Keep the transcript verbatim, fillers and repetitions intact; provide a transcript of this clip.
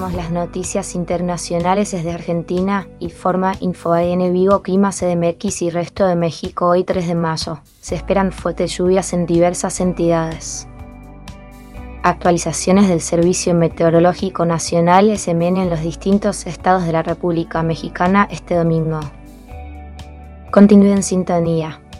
actualizamos las noticias internacionales desde Argentina, informa InfoAN Vigo, Clima C D M X y resto de México. Hoy tres de mayo, se esperan fuertes lluvias en diversas entidades. Actualizaciones del Servicio Meteorológico Nacional S M N en los distintos estados de la República Mexicana este domingo. Continúe en sintonía.